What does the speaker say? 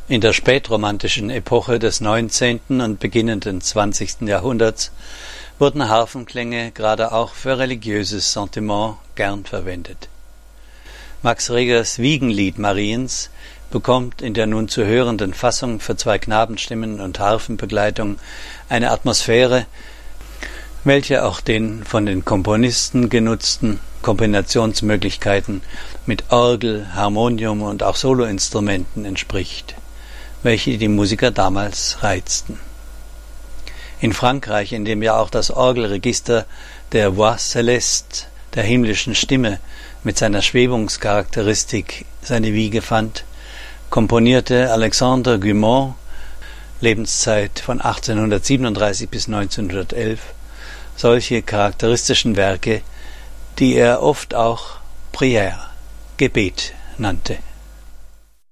In der spätromantischen Epoche des 19. und beginnenden 20. Jahrhunderts wurden Harfenklänge gerade auch für religiöses Sentiment gern verwendet. Max Regers Wiegenlied Mariens bekommt in der nun zu hörenden Fassung für zwei Knabenstimmen und Harfenbegleitung eine Atmosphäre, welche auch den von den Komponisten genutzten Kombinationsmöglichkeiten mit Orgel, Harmonium und auch Soloinstrumenten entspricht, welche die Musiker damals reizten. In Frankreich, in dem ja auch das Orgelregister der Voix céleste, der himmlischen Stimme, mit seiner Schwebungscharakteristik seine Wiege fand, komponierte Alexandre Guilmant, Lebenszeit von 1837 bis 1911, solche charakteristischen Werke, die er oft auch Prière, Gebet nannte.